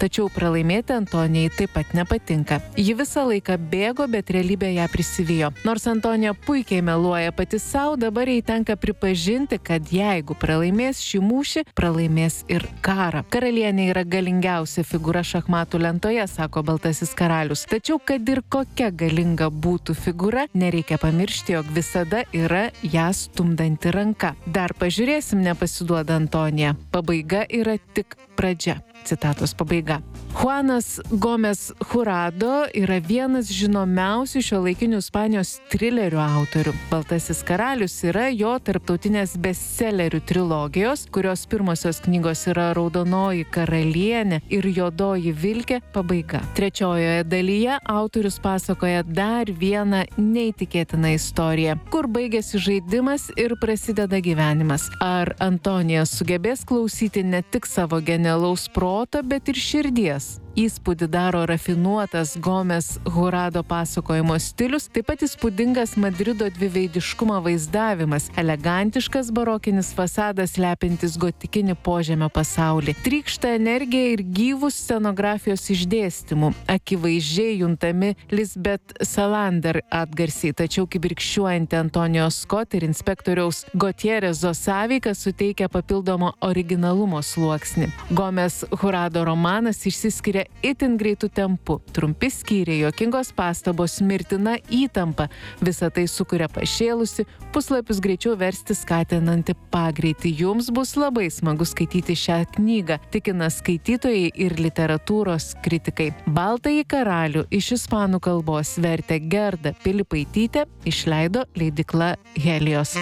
Tačiau pralaimėti Antonijai taip pat nepatinka. Ji visą laiką bėgo, bet realybė ją prisivijo. Nors Antonija puikiai meluoja pati savo, dabar jai tenka pripažinti, kad jeigu pralaimės šį mūšį, pralaimės ir karą. Karalienė yra galingiausia figūra šachmatų lentoje, sako Baltasis karalius. Tačiau, kad ir kokia galinga būtų figūra, nereikia pamiršti, jog visada yra ją stumdanti ranka. Dar pažiūrėsim, nepasiduoda Antonija. Pabaiga yra tik pradžia. Citatos pabaiga. Juanas Gomes Jurado yra vienas žinomiausių šiuolaikinių Ispanijos trilerių autorių. Baltasis karalius yra jo tarptautinės bestsellerių trilogijos, kurios pirmosios knygos yra Raudonoji karalienė ir Juodoji vilkė pabaiga. Trečiojoje dalyje autorius pasakoja dar vieną neįtikėtiną istoriją, kur baigėsi žaidimas ir prasideda gyvenimas. Ar Antonija sugebės klausyti ne tik savo genialaus proto, bet ir širdies? Įspūdį daro rafinuotas Gomes Jurado pasakojimo stilius, taip pat įspūdingas Madrido dviveidiškumo vaizdavimas, elegantiškas barokinis fasadas lepintis gotikinį požemio pasaulį. Trykšta energija ir gyvų scenografijos išdėstymų. Akivaizdžiai juntami Lisbeth Salander atgarsiai, tačiau kibirkščiuojanti Antonijos Scott ir inspektoriaus Gutierrezo sąveika suteikia papildomo originalumo sluoksnį. Gomes Jurado romanas išsiskiria itin greitų tempu. Trumpi skyriai, juokingos pastabos, mirtina įtampa. Visa tai sukuria pašėlusi, puslapius greičiau versti skatinanti pagreitį. Jums bus labai smagu skaityti šią knygą, tikina skaitytojai ir literatūros kritikai. Baltąjį karalių iš ispanų kalbos vertė Gerda Pilipaitytė, išleido leidykla Helios.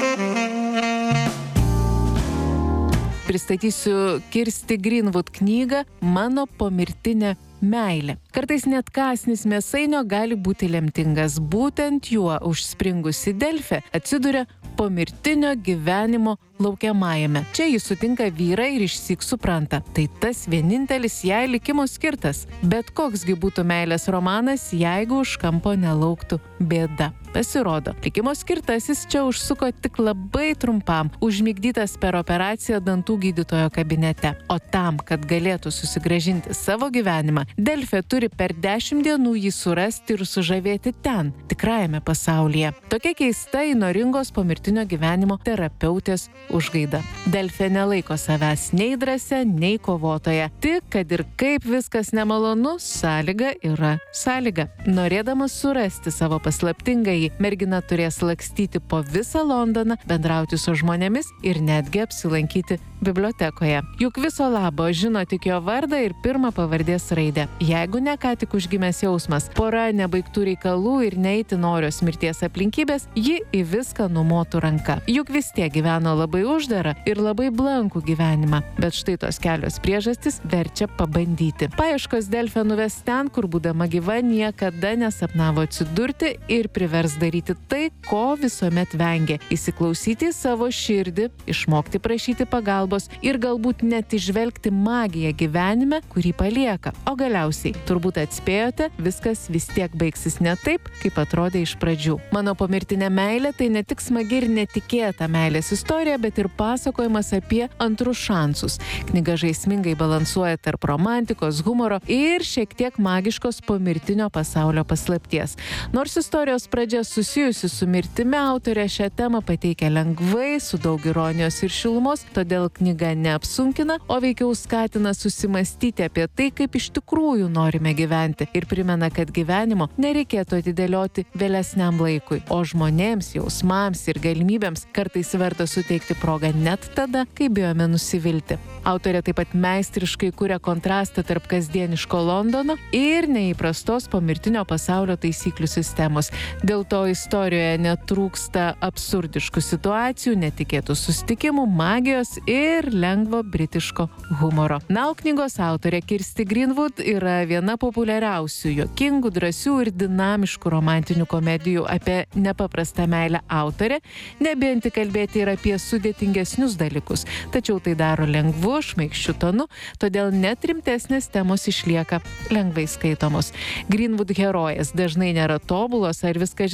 Pristatysiu Kirsti Greenwood knygą Mano pomirtinė meilė. Kartais net kąsnis mėsainio gali būti lemtingas. Būtent juo užspringusi Delfė atsiduria pomirtinio gyvenimo laukiamajame. Čia jis sutinka vyrą ir išsyk supranta. Tai tas vienintelis jai likimo skirtas. Bet koksgi būtų meilės romanas, jeigu už kampo nelauktų bėda. Pasirodo, likimo skirtasis čia užsuko tik labai trumpam, užmigdytas per operaciją dantų gydytojo kabinete. O tam, kad galėtų susigrąžinti savo gyvenimą, Delfė turi per 10 dienų jį surasti ir sužavėti ten, tikrajame pasaulyje. Tokia keista įnoringos pomirtinio gyvenimo terapeutės užgaida. Delfė nelaiko savęs nei drąsia, nei kovotoja. Tik, kad ir kaip viskas nemalonu, sąlyga yra sąlyga. Norėdamas surasti savo paslaptingąjį, mergina turės lakstyti po visą Londoną, bendrauti su žmonėmis ir netgi apsilankyti bibliotekoje. Juk viso labo žino tik jo vardą ir pirmą pavardės raidę. Jeigu ne ką tik užgimęs jausmas, pora nebaigtų reikalų ir neiti norios mirties aplinkybės, ji į viską numotų ranka. Juk vis tiek gyveno labai uždarą ir labai blankų gyvenimą. Bet štai tos kelios priežastys verčia pabandyti. Paieškos Delfę nuves ten, kur būdama gyva niekada nesapnavo atsidurti ir privers daryti tai, ko visuomet vengė. Įsiklausyti į savo širdį, išmokti prašyti pagalbos ir galbūt net įžvelgti magiją gyvenime, kurį palieka. O galiausiai, turbūt atspėjote, viskas vis tiek baigsis ne taip, kaip atrodė iš pradžių. Mano pomirtinė meilė tai ne tik smagi ir netikėta meilės istorija, bet ir pasakojimas apie antrus šansus. Knyga žaismingai balansuoja tarp romantikos, humoro ir šiek tiek magiškos pomirtinio pasaulio paslapties. Nors istorijos pradžia susijusi su mirtimi, autorė šią temą pateikia lengvai, su daug ironijos ir šilumos, todėl knyga neapsunkina, o veikiau skatina susimastyti apie tai, kaip iš tikrųjų norime gyventi ir primena, kad gyvenimo nereikėtų atidėlioti vėlesniam laikui, o žmonėms, jausmams ir galimybėms kartais verta suteikti progą net tada, kai bijome nusivilti. Autorė taip pat meistriškai kuria kontrastą tarp kasdieniško Londono ir neįprastos pomirtinio pasaulio taisyklių sistemos. Dėl to istorijoje netrūksta absurdiškų situacijų, netikėtų susitikimų, magijos ir lengvo britiško humoro. Na, o knygos autorė Kirsti Greenwood yra viena populiariausių, juokingų, drąsių ir dinamiškų romantinių komedijų apie nepaprastą meilę autorė, nebijanti kalbėti ir apie sudėtingesnius dalykus, tačiau tai daro lengvu, šmaikščiu tonu, todėl net rimtesnės temos išlieka lengvai skaitomos. Greenwood herojės dažnai nėra tobulos ar viską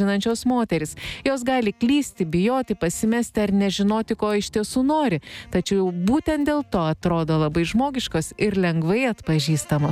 nežinančios moterys. Jos gali klysti, bijoti, pasimesti ar nežinoti, ko iš tiesų nori, tačiau būtent dėl to atrodo labai žmogiškos ir lengvai atpažįstamos.